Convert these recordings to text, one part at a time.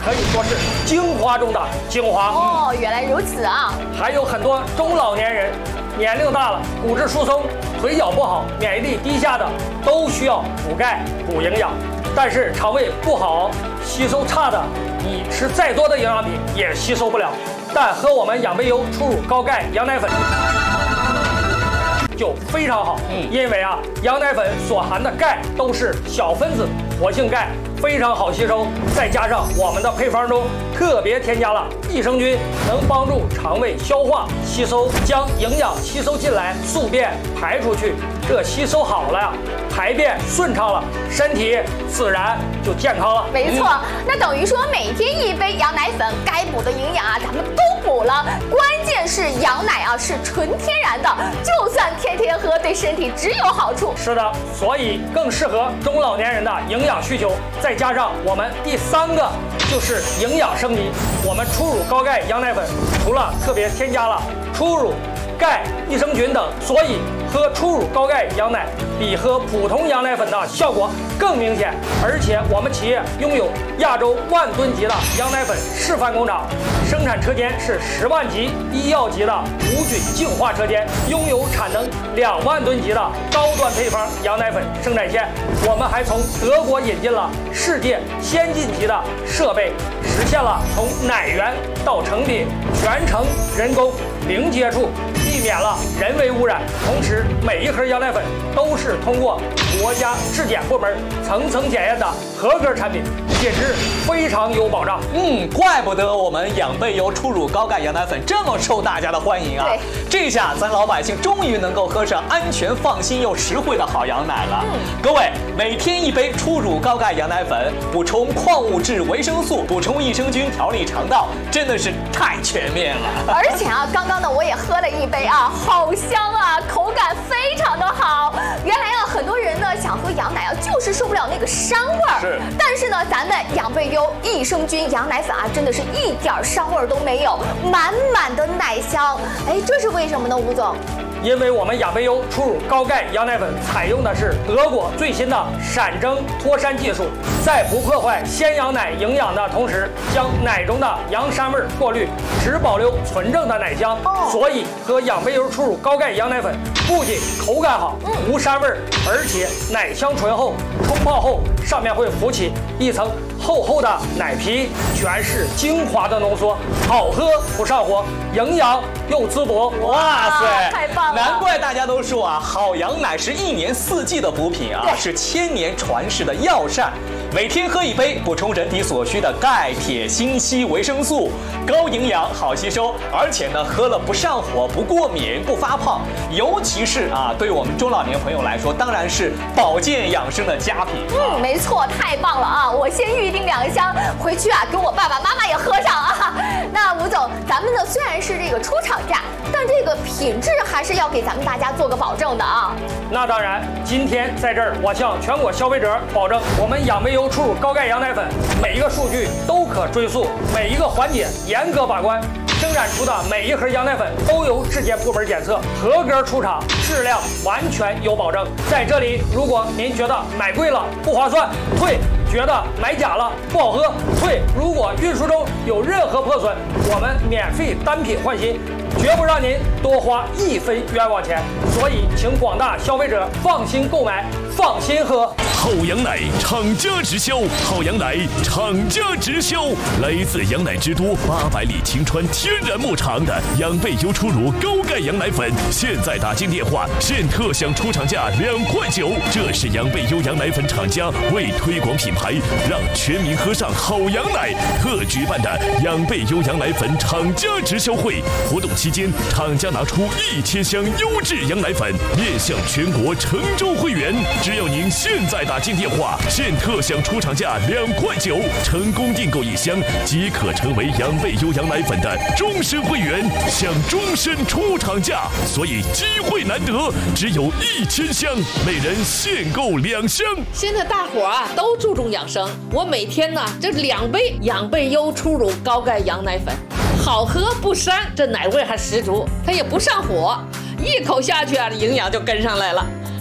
可以说是精华中的精华。 哦，原来如此啊！ 还有很多中老年人，年龄大了，骨质疏松，腿脚不好，免疫力低下的，都需要补钙补营养。但是肠胃不好、吸收差的，你吃再多的营养品也吸收不了。但喝我们养贝优初乳高钙羊奶粉就非常好，因为羊奶粉所含的钙都是小分子活性钙，非常好吸收。再加上我们的配方中特别添加了益生菌，能帮助肠胃消化吸收，将营养吸收进来，宿便排出去。这吸收好了呀，排便顺畅了，身体自然就健康了。 没错，那等于说每天1杯羊奶粉，该补的营养咱们都补了。关键是羊奶是纯天然的，就算天天喝，对身体只有好处。 是的，所以更适合中老年人的营养需求。再加上我们第3个就是营养升级，我们初乳高钙羊奶粉除了特别添加了初乳、钙、益生菌等，所以喝初乳高钙羊奶比喝普通羊奶粉的效果更明显。而且我们企业拥有亚洲10000吨级的羊奶粉示范工厂，生产车间是10万级医药级的无菌净化车间，拥有产能2万吨级的高端配方羊奶粉生产线。我们还从德国引进了世界先进级的设备，实现了从奶源到成品全程人工零接触，避免了人为污染。同时每一盒羊奶粉都是通过国家质检部门层层检验的合格产品，品质非常有保障。 怪不得我们养贝优初乳高钙羊奶粉这么受大家的欢迎啊！这下咱老百姓终于能够喝上安全、放心又实惠的好羊奶了。各位，每天1杯初乳高钙羊奶粉，补充矿物质、维生素，补充益生菌，调理肠道，真的是太全面了。 而且刚刚呢我也喝了1杯好香啊，口感非常的好。原来很多人呢想喝羊奶就是受不了那个膻味儿。但是呢咱们养贝优益生菌羊奶粉真的是一点膻味儿都没有，满满的奶香。这是为什么呢，吴总？ 因为我们养贝优初乳高钙羊奶粉采用的是德国最新的闪蒸脱膻技术，在不破坏鲜羊奶营养的同时，将奶中的羊膻味过滤，只保留纯正的奶香。所以喝养贝优初乳高钙羊奶粉不仅口感好，无膻味，而且奶香醇厚，冲泡后上面会浮起一层厚厚的奶皮，全是精华的浓缩，好喝不上火，营养又滋补。 哇塞， 太棒了！ 难怪大家都说好羊奶是1年4季的补品是千年传世的药膳。每天喝1杯，补充人体所需的钙、铁、锌、硒、维生素，高营养，好吸收，而且呢，喝了不上火、不过敏、不发胖。尤其是对我们中老年朋友来说，当然是保健养生的佳品。 没错，太棒了我先预定2箱，回去给我爸爸妈妈也喝上那吴总，咱们呢虽然是这个出厂价，但这个品质还是要给咱们大家做个保证的那当然，今天在这儿，我向全国消费者保证，我们养贝优初乳高钙羊奶粉每一个数据都可追溯，每一个环节严格把关，生产出的每一盒羊奶粉都由质检部门检测合格出厂，质量完全有保证。在这里，如果您觉得买贵了不划算，退；觉得买假了不好喝，退。如果运输中有任何破损，我们免费单品换新，绝不让您多花1分冤枉钱。所以，请广大消费者放心购买，放心喝。 好羊奶厂家直销，好羊奶厂家直销，来自羊奶之都800里青川天然牧场的养贝优初乳高钙羊奶粉，现在打进电话，现特享出厂价2块9。这是养贝优羊奶粉厂家为推广品牌，让全民喝上好羊奶特举办的养贝优羊奶粉厂家直销会。活动期间，厂家拿出1000箱优质羊奶粉，面向全国成州会员。只要您现在打进电话，现特享出厂价2块9，成功订购1箱即可成为养贝优羊奶粉的终身会员，享终身出厂价。所以机会难得，只有1000箱，每人限购2箱。 现在大伙都注重养生，我每天呢这2杯养贝优初乳高钙羊奶粉，好喝不膻，这奶味还十足，它也不上火，一口下去营养就跟上来了。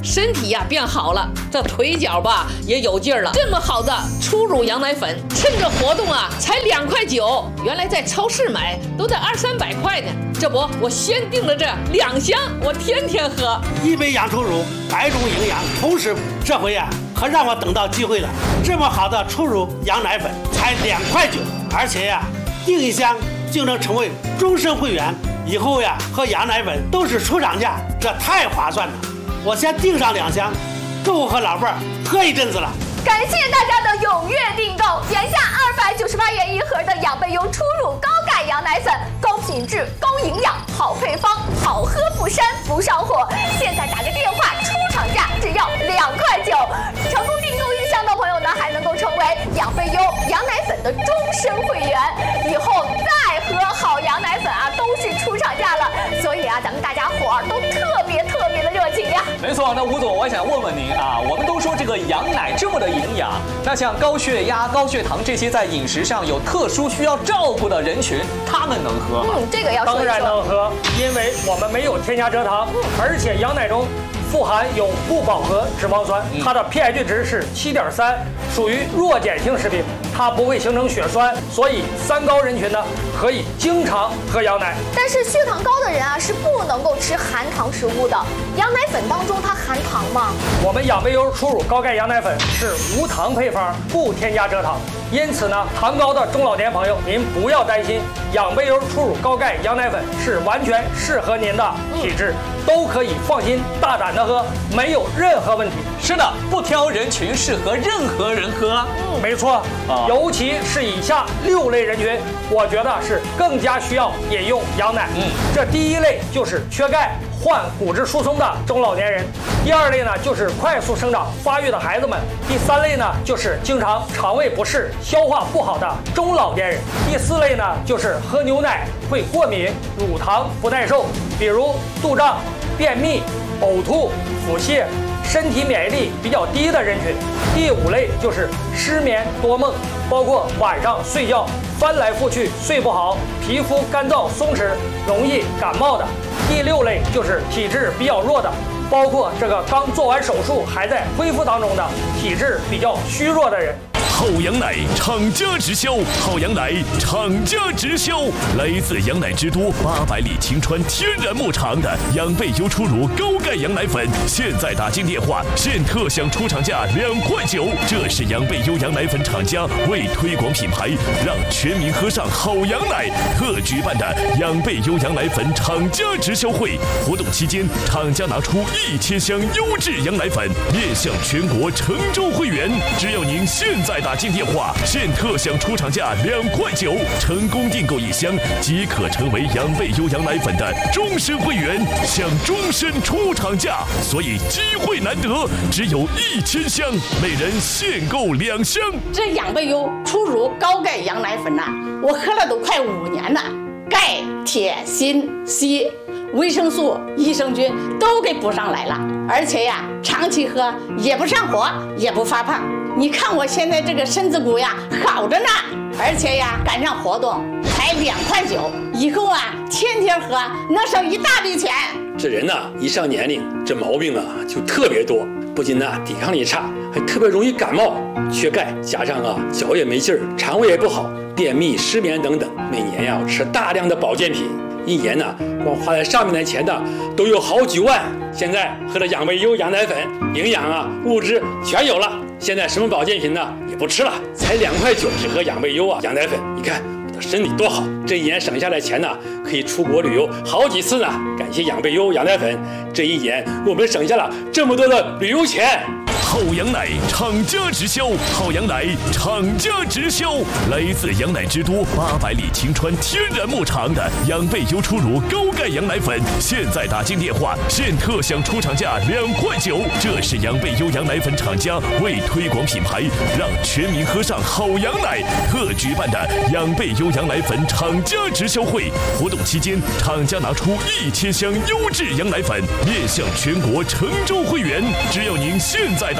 身体呀变好了，这腿脚吧也有劲儿了。这么好的初乳羊奶粉，趁着活动啊才2.9块，原来在超市买都得200-300块呢。这不，我先订了这2箱，我天天喝。 一杯养初乳，100种营养同时，这回呀可让我等到机会了。这么好的初乳羊奶粉才2.9块，而且呀订1箱就能成为终身会员，以后呀喝羊奶粉都是出厂价，这太划算了。我先订上2箱，够我和老伴儿喝一阵子了。 感谢大家的踊跃订购，眼下298元一盒的养贝优初乳高钙羊奶粉，高品质、高营养、好配方，好喝不膻不上火。现在打个电话，出厂价只要2.9块。成功订购1箱的朋友呢，还能够成为养贝优羊奶粉的终身会员，以后再喝好羊奶粉啊，都是出厂价了。所以啊，咱们大家伙儿都特别的热情呀。 没错，那吴总，我想问问您啊，我们都说这个羊奶这么的营养，那像高血压、高血糖这些在饮食上有特殊需要照顾的人群，他们能喝吗？ 这个要说一说。 当然能喝，因为我们没有添加蔗糖，而且羊奶中富含有不饱和脂肪酸，它的 pH 值是7.3，属于弱碱性食品，它不会形成血栓，所以3高人群呢可以经常喝羊奶。 但是血糖高的人啊是不能够吃含糖食物的。羊奶粉当中它含糖吗？ 我们养贝优初乳高钙羊奶粉是无糖配方，不添加蔗糖，因此呢，糖高的中老年朋友您不要担心，养贝优初乳高钙羊奶粉是完全适合您的体质，都可以放心大胆的喝，没有任何问题。 是的，不挑人群，适合任何人喝。 没错，尤其是以下6类人群，我觉得是更加需要饮用羊奶。这第1类就是缺钙、患骨质疏松的中老年人，第2类呢就是快速生长发育的孩子们，第3类呢就是经常肠胃不适、消化不好的中老年人，第4类呢就是喝牛奶会过敏、乳糖不耐受，比如肚胀、便秘、呕吐、腹泻、身体免疫力比较低的人群。第5类就是失眠多梦，包括晚上睡觉翻来覆去睡不好，皮肤干燥松弛，容易感冒的。第6类就是体质比较弱的，包括这个刚做完手术还在恢复当中的，体质比较虚弱的人。 好羊奶厂家直销，好羊奶厂家直销，来自羊奶之都800里青川天然牧场的养贝优初乳高钙羊奶粉，现在打进电话，现特享出厂价2.9块。这是养贝优羊奶粉厂家为推广品牌，让全民喝上好羊奶特举办的养贝优羊奶粉厂家直销会。活动期间，厂家拿出1000箱优质羊奶粉，面向全国成州会员。只要您现在打进电话，现特享出厂价2.9块，成功订购1箱即可成为养贝优羊奶粉的终身会员，享终身出厂价。所以机会难得，只有1000箱，每人限购2箱。 这养贝优初乳高钙羊奶粉呐，我喝了都快5年了，钙、铁、锌、硒、维生素、益生菌都给补上来了，而且呀，长期喝也不上火，也不发胖。你看我现在这个身子骨呀，好着呢，而且呀，赶上活动才2.9块，以后啊，天天喝能省一大笔钱。 这人呐，一上年龄，这毛病啊就特别多，不仅抵抗力差，还特别容易感冒。缺钙，加上脚也没劲儿，肠胃也不好，便秘、失眠等等。每年要吃大量的保健品，一年光花在上面的钱都有好几万。现在喝了养贝优羊奶粉，营养物质全有了。现在什么保健品也不吃了，才2.9块，只喝养贝优羊奶粉。你看我的身体多好，这一年省下来钱可以出国旅游好几次呢。感谢养贝优羊奶粉，这一年我们省下了这么多的旅游钱。 好羊奶厂家直销，好羊奶厂家直销，来自羊奶之都800里青川天然牧场的养贝优初乳高钙羊奶粉，现在打进电话，现特享出厂价2.9块。这是养贝优羊奶粉厂家为推广品牌，让全民喝上好羊奶特举办的养贝优羊奶粉厂家直销会。活动期间，厂家拿出1000箱优质羊奶粉，面向全国成州会员。只要您现在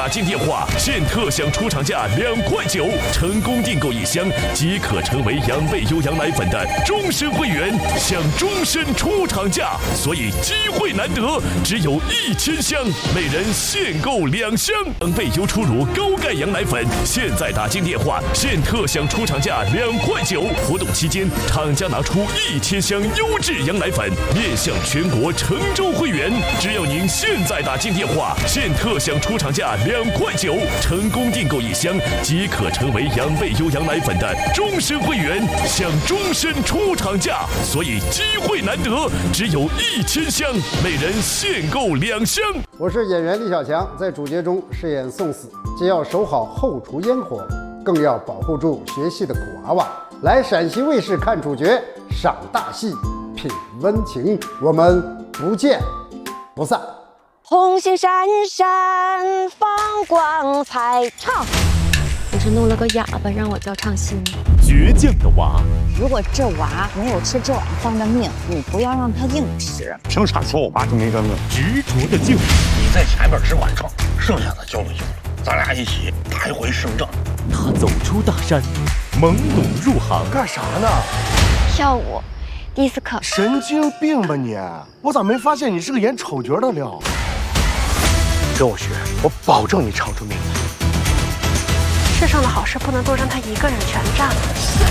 打进电话，现特享出厂价2.9块，成功订购1箱即可成为养贝优羊奶粉的终身会员，享终身出厂价，所以机会难得，只有1000箱，每人限购2箱。养贝优初乳高钙羊奶粉，现在打进电话，现特享出厂价2.9块，活动期间厂家拿出1000箱优质羊奶粉，面向全国成州会员，只要您现在打进电话，现特享出厂价2.9块，成功订购1箱即可成为养贝优羊奶粉的终身会员，享终身出厂价，所以机会难得，只有1000箱，每人限购2箱。 我是演员李小强，在主角中饰演送死，既要守好后厨烟火，更要保护住学戏的苦娃娃。来陕西卫视看主角，赏大戏，品温情，我们不见不散。 红星闪闪放光彩，唱。 我是弄了个哑巴让我叫唱新。 倔强的娃， 如果这娃没有吃这碗饭的命，你不要让他硬吃。 凭啥说我爸就没这命？执着的劲， 你在前面只管冲，剩下的交给兄弟，咱俩一起打一回胜仗。 他走出大山，懵懂入行， 干啥呢？ 跳舞，迪斯科。 神经病吧你！我咋没发现你是个演丑角的料？跟我学，我保证你唱出名堂。 世上的好事不能都让他一个人全占了。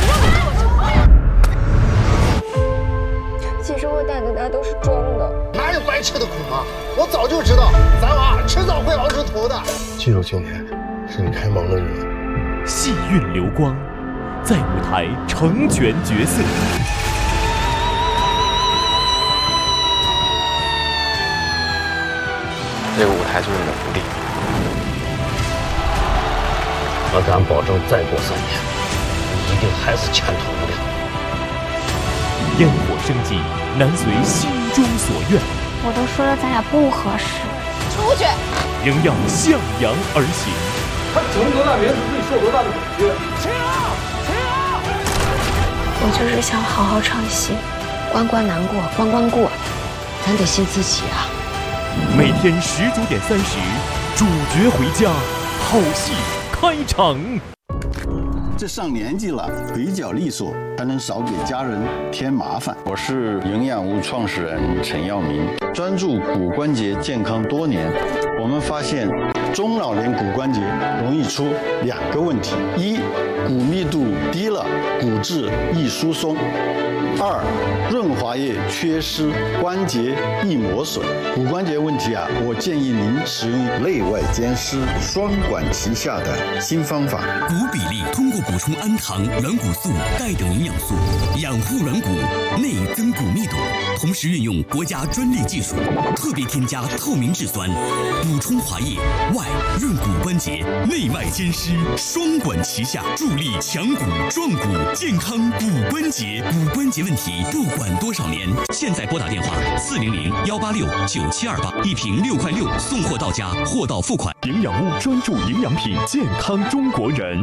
其实我胆子大都是装的。 哪有白吃的苦吗？我早就知道，咱娃迟早会熬出头的。记住今天是你开盲的日子。 戏韵流光，在舞台成全角色。 这个舞台就是你的福地。我敢保证，再过3年，你一定还是前途无量。 烟火生机，难随心中所愿。 我都说了，咱俩不合适。 出去！ 仍要向阳而行。 他成多大名字，可以受多大的委屈。 谁啊？我就是想好好唱戏，关关难过关关过，咱得信自己啊。 每天19点30，主角回家，好戏开场。 这上年纪了，比较利索，才能少给家人添麻烦。我是营养屋创始人陈耀明，专注骨关节健康多年。我们发现，中老年骨关节容易出2个问题：一，骨密度低了，骨质易疏松；二，润滑液缺失，关节易磨损。骨关节问题我建议您使用内外兼施、双管齐下的新方法。 骨比例通过补充氨糖、软骨素、钙等营养素，养护软骨，内增骨密度，同时运用国家专利技术，特别添加透明质酸，补充滑液，外润骨关节，内外兼施，双管齐下，助力强骨壮骨，健康骨关节。骨关节问题不管多少年，现在拨打电话400-186-9728，一瓶6块6，送货到家，货到付款。 营养屋专注营养品，健康中国人。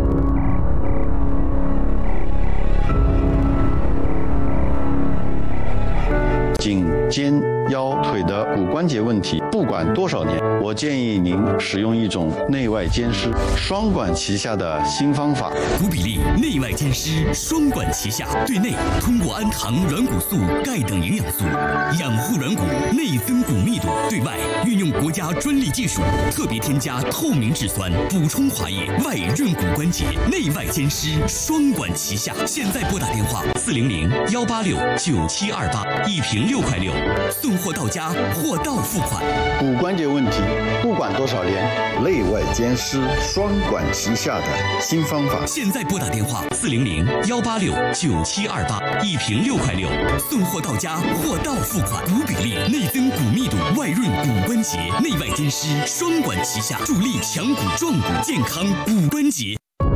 颈、肩、腰、腿的骨关节问题，不管多少年，我建议您使用一种内外兼施、双管齐下的新方法。 骨比例内外兼施，双管齐下，对内通过氨糖、软骨素、钙等营养素养护软骨，内增骨密度；对外运用国家专利技术，特别添加透明质酸，补充滑液，外润骨关节，内外兼施，双管齐下。现在拨打电话400-186-9728，一瓶6块6，送货到家，货到付款。 骨关节问题不管多少年，内外兼施，双管齐下的新方法。 现在拨打电话400-186-9728，一瓶6块6，送货到家，货到付款。骨比例内增骨密度，外润骨关节，内外兼施，双管齐下，助力强骨壮骨，健康骨关节。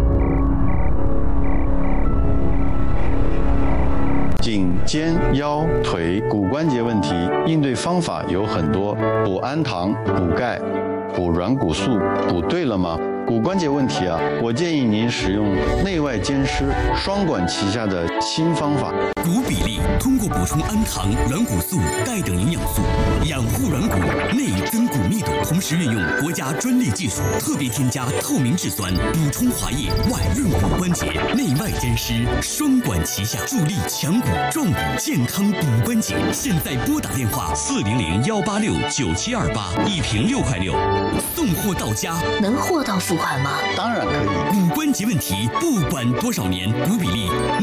颈、肩、腰、腿骨关节问题应对方法有很多，补氨糖、补钙、补软骨素，补对了吗？ 骨关节问题啊，我建议您使用内外兼施双管齐下的新方法。 骨比例通过补充氨糖、软骨素、钙等营养素，养护软骨，内增骨密度，同时运用国家专利技术，特别添加透明质酸，补充滑液，外润骨关节，内外兼施，双管齐下，助力强骨壮骨，健康骨关节。现在拨打电话400-186-9728，一瓶6块6，送货到家。 能货到付款吗？ 当然可以。 骨关节问题，不管多少年，骨比例